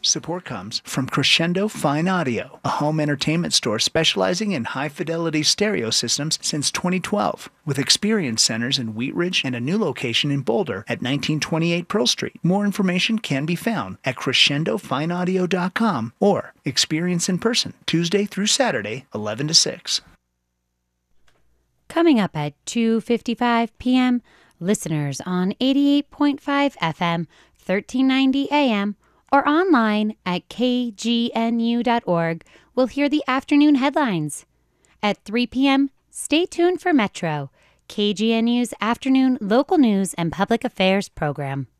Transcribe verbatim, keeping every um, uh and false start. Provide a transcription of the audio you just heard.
Support comes from Crescendo Fine Audio, a home entertainment store specializing in high-fidelity stereo systems since twenty twelve, with experience centers in Wheat Ridge and a new location in Boulder at nineteen twenty-eight Pearl Street. More information can be found at crescendo fine audio dot com or experience in person Tuesday through Saturday, eleven to six. Coming up at two fifty-five p.m., listeners on eighty-eight point five F M, thirteen ninety A M, or online at k g n u dot org will hear the afternoon headlines. At three p.m., stay tuned for Metro, K G N U's afternoon local news and public affairs program.